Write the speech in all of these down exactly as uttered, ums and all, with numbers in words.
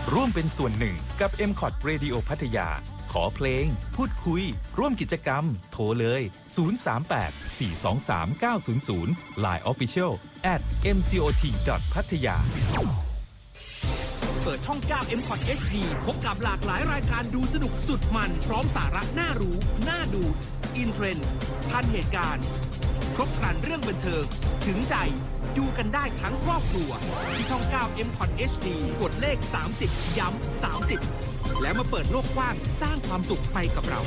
ร่วมเป็นส่วนหนึ่งกับ เอ็ม คอท Radio พัทยาขอเพลงพูดคุยร่วมกิจกรรมโทรเลยศูนย์ สาม แปด สี่ สอง สาม เก้า ศูนย์ ศูนย์ ไลน์ Official at เอ็ม ซี โอ ที ดอท พัทยาเปิดช่อง เก้า เอ็ม คอท เอช ดี พบกับหลากหลายรายการดูสนุกสุดมันพร้อมสาระน่ารู้น่าดูอินเทรนด์ทันเหตุการณ์ครบครันเรื่องบันเทิงถึงใจดูกันได้ทั้งครอบครัวที่ช่อง เก้า เอ็ม คอท เอช ดี กดเลขสามสิบย้ำสามสิบแล้วมาเปิดโลกกว้างสร้างความสุขไปกับเรา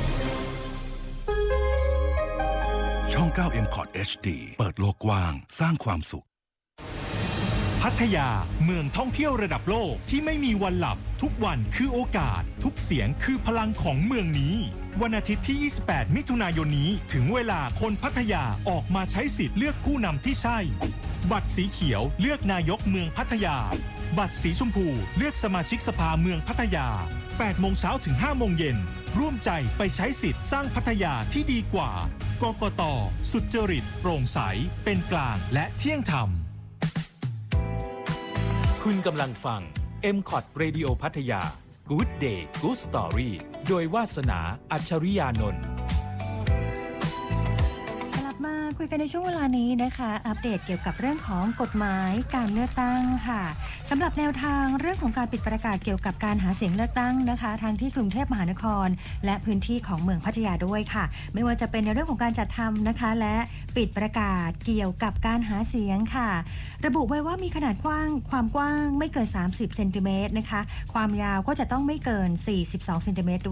ช่อง เก้า เอ็ม คอท เอช ดี เปิดโลกกว้างสร้างความสุขพัทยาเมืองท่องเที่ยวระดับโลกที่ไม่มีวันหลับทุกวันคือโอกาสทุกเสียงคือพลังของเมืองนี้วันอาทิตย์ที่ยี่สิบแปดมิถุนายนนี้ถึงเวลาคนพัทยาออกมาใช้สิทธิ์เลือกผู้นำที่ใช่บัตรสีเขียวเลือกนายกเมืองพัทยาบัตรสีชมพูเลือกสมาชิกสภาเมืองพัทยาแปดโมงเช้าถึงห้าโมงเย็นร่วมใจไปใช้สิทธิ์สร้างพัทยาที่ดีกว่ากกต.สุจริตโปร่งใสเป็นกลางและเที่ยงธรรมคุณกำลังฟัง เอ็ม คอท Radio พัทยา Good Day Good Story โดยวาสนาอัจฉริยานนท์กลับมาคุยกันในช่วงเวลานี้นะคะอัปเดตเกี่ยวกับเรื่องของกฎหมายการเลือกตั้งค่ะสำหรับแนวทางเรื่องของการปิดประกาศเกี่ยวกับการหาเสียงเลือกตั้งนะคะทางที่กรุงเทพมหานครและพื้นที่ของเมืองพัทยาด้วยค่ะไม่ว่าจะเป็นในเรื่องของการจัดทำนะคะและปิดประกาศเกี่ยวกับการหาเสียงค่ะระบุไว้ว่ามีขนาดกว้างความกว้างไม่เกินสามสิบเซนติเมตรนะคะความยาวก็จะต้องไม่เกินสี่สิบสองเซนติเมตร